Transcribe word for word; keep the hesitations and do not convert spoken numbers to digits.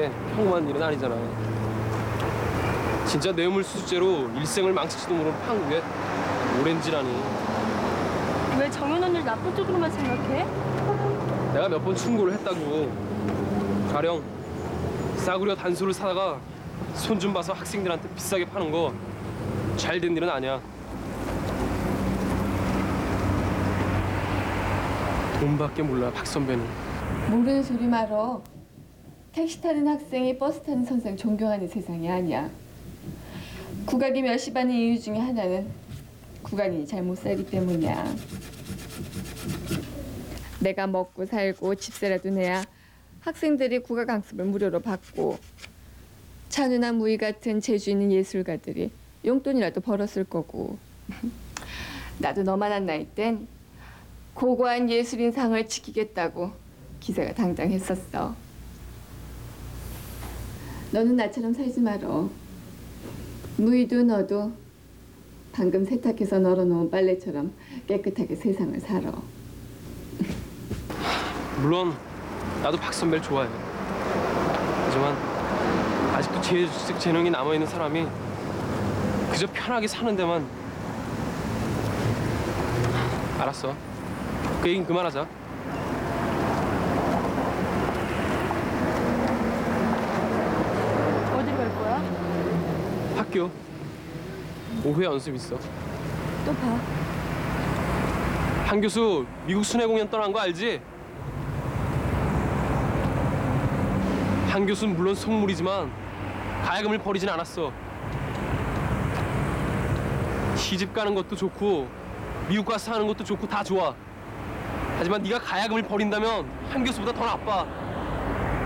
게 평범한 일은 아니잖아. 진짜 뇌물수수죄로 일생을 망칠지도 모르는 판국에 오렌지라니. 왜 정연 언니를 나쁜 쪽으로만 생각해? 내가 몇 번 충고를 했다고. 가령 싸구려 단소를 사다가 손 좀 봐서 학생들한테 비싸게 파는 거 잘 된 일은 아니야. 돈밖에 몰라 박 선배는. 모르는 소리 말어. 택시 타는 학생이 버스 타는 선생 존경하는 세상이 아니야. 국악이 멸시받는 이유 중에 하나는 국악인이 잘 못 살기 때문이야. 내가 먹고 살고 집세라도 내야 학생들이 국악 강습을 무료로 받고 찬우나 무희 같은 재주 있는 예술가들이 용돈이라도 벌었을 거고. 나도 너만한 나이 땐 고고한 예술인상을 지키겠다고 기세가 당당했었어. 너는 나처럼 살지 말어. 무희도 너도 방금 세탁해서 널어놓은 빨래처럼 깨끗하게 세상을 살아. 물론 나도 박 선배를 좋아해. 하지만 아직도 재주식 재능이 남아있는 사람이 그저 편하게 사는 데만. 알았어. 그 얘긴 그만하자. 어디로 갈 거야? 학교. 오후에 연습 있어. 또 봐. 한 교수 미국 순회 공연 떠난 거 알지? 한 교수는 물론 속물이지만 가야금을 버리진 않았어. 시집 가는 것도 좋고 미국 가서 사는 것도 좋고 다 좋아. 하지만 네가 가야금을 버린다면 한 교수보다 더 나빠.